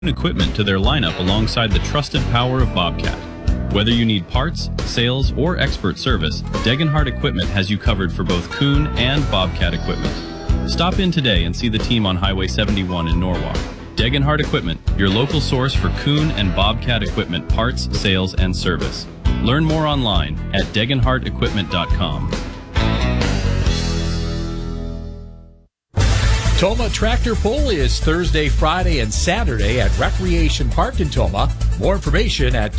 equipment to their lineup alongside the trusted power of Bobcat. Whether you need parts, sales, or expert service, Degenhardt Equipment has you covered for both Kuhn and Bobcat equipment. Stop in today and see the team on Highway 71 in Norwalk. Degenhardt Equipment, your local source for Kuhn and Bobcat equipment parts, sales, and service. Learn more online at degenhardtequipment.com. Tomah Tractor Pull is Thursday, Friday, and Saturday at Recreation Park in Tomah. More information at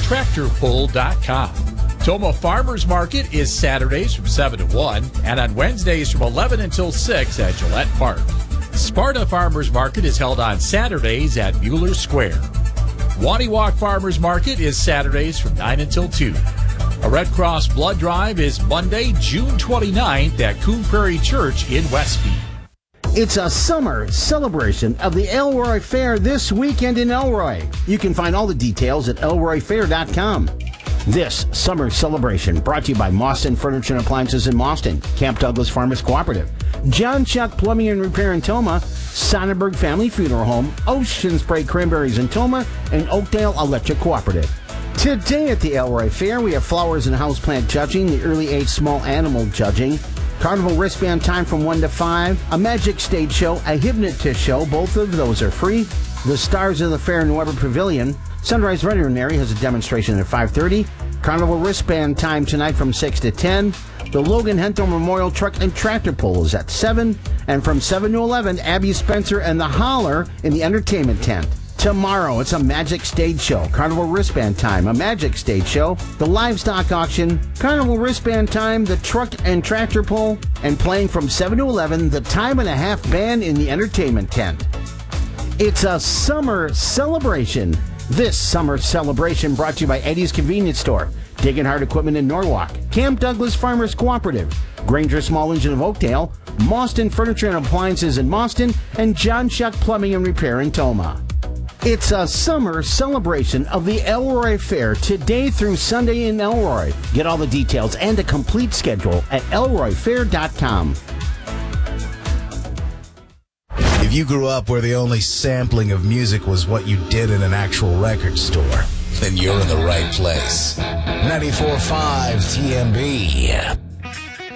tomahtractorpull.com. Tomah Farmers Market is Saturdays from 7 to 1 and on Wednesdays from 11 until 6 at Gillette Park. Sparta Farmers Market is held on Saturdays at Mueller Square. Waniwak Farmers Market is Saturdays from 9 until 2. A Red Cross Blood Drive is Monday, June 29th at Coon Prairie Church in Westby. It's a summer celebration of the Elroy Fair this weekend in Elroy. You can find all the details at elroyfair.com. This summer celebration brought to you by Mauston Furniture and Appliances in Mauston, Camp Douglas Farmers Cooperative, John Chuck Plumbing and Repair in Tomah, Sonnenberg Family Funeral Home, Ocean Spray Cranberries in Tomah, and Oakdale Electric Cooperative. Today at the Elroy Fair, we have flowers and houseplant judging, the early age small animal judging, carnival wristband time from 1 to 5, a magic stage show, a hypnotist show, both of those are free. The stars of the fair in Weber Pavilion. Sunrise Veterinary has a demonstration at 5:30. Carnival wristband time tonight from 6 to 10. The Logan Hento Memorial Truck and Tractor Pull is at 7. And from 7 to 11, Abby Spencer and the Holler in the entertainment tent. Tomorrow, it's a magic stage show, carnival wristband time, a magic stage show, the livestock auction, carnival wristband time, the truck and tractor pull, and playing from 7 to 11, the time and a half band in the entertainment tent. It's a summer celebration. This summer celebration brought to you by Eddie's Convenience Store, Degenhardt Equipment in Norwalk, Camp Douglas Farmers Cooperative, Granger Small Engine of Oakdale, Mauston Furniture and Appliances in Mauston, and John Chuck Plumbing and Repair in Tomah. It's a summer celebration of the Elroy Fair today through Sunday in Elroy. Get all the details and a complete schedule at elroyfair.com. If you grew up where the only sampling of music was what you did in an actual record store, then you're in the right place. 94.5 TMB.